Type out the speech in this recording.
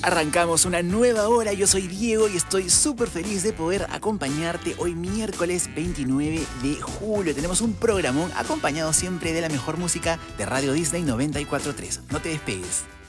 Arrancamos una nueva hora, yo soy Diego y estoy súper feliz de poder acompañarte hoy miércoles 29 de julio. Tenemos un programón acompañado siempre de la mejor música de Radio Disney 94.3. No te despegues.